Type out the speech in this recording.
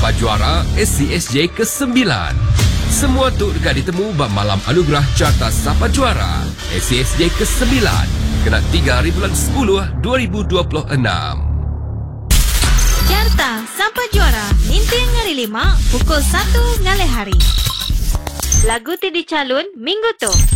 Sampai Juara SCSJ ke-9. Semua tu dekat ditemu malam anugerah carta Sampai Juara SCSJ ke-9. Kena 3 bulan 10 2026. Carta Sampai Juara Ninteng hari 5 pukul 1 ngalih hari. Lagu ti dicalon minggu tu.